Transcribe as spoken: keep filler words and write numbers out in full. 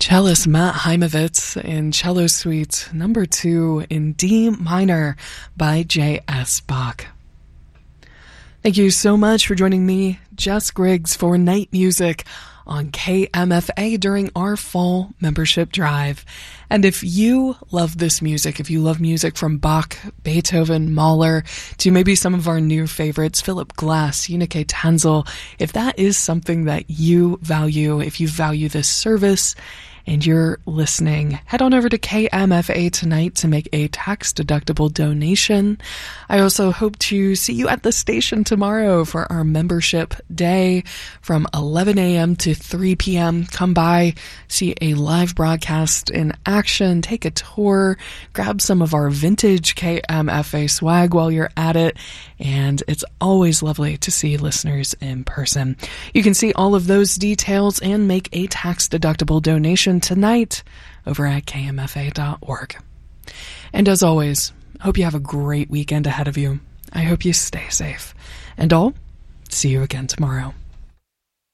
Cellist Matt Heimovitz in Cello Suite number two in D minor by J S Bach. Thank you so much for joining me, Jess Griggs, for Night Music on K M F A during our fall membership drive. And if you love this music, if you love music from Bach, Beethoven, Mahler, to maybe some of our new favorites, Philip Glass, Unique Tanzel, if that is something that you value, if you value this service and you're listening, head on over to K M F A tonight to make a tax-deductible donation. I also hope to see you at the station tomorrow for our membership day from eleven a.m. to three p.m. Come by, see a live broadcast in action, take a tour, grab some of our vintage K M F A swag while you're at it, and it's always lovely to see listeners in person. You can see all of those details and make a tax-deductible donation tonight over at K M F A dot org. And as always, I hope you have a great weekend ahead of you. I hope you stay safe. And I'll see you again tomorrow.